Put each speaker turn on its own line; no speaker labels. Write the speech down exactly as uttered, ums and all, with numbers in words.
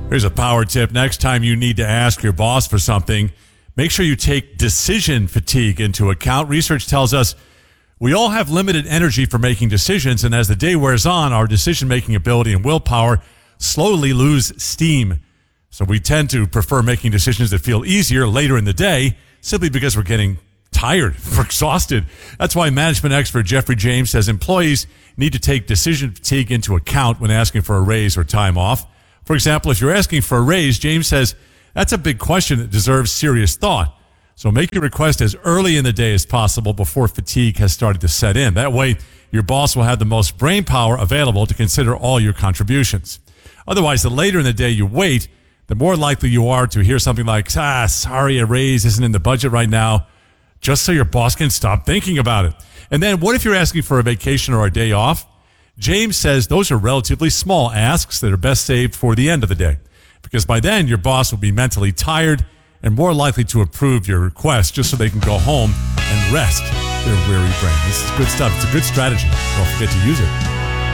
Here's a power tip. Next time you need to ask your boss for something, make sure you take decision fatigue into account. Research tells us we all have limited energy for making decisions, and as the day wears on, our decision-making ability and willpower slowly lose steam. So we tend to prefer making decisions that feel easier later in the day simply because we're getting tired, we're exhausted. That's why management expert Jeffrey James says employees need to take decision fatigue into account when asking for a raise or time off. For example, if you're asking for a raise, James says that's a big question that deserves serious thought. So make your request as early in the day as possible before fatigue has started to set in. That way, your boss will have the most brain power available to consider all your contributions. Otherwise, the later in the day you wait, the more likely you are to hear something like, ah, sorry, a raise isn't in the budget right now, just so your boss can stop thinking about it. And then what if you're asking for a vacation or a day off? James says those are relatively small asks that are best saved for the end of the day, because by then your boss will be mentally tired and more likely to approve your request just so they can go home and rest their weary brain. This is good stuff. It's a good strategy. Don't forget to use it.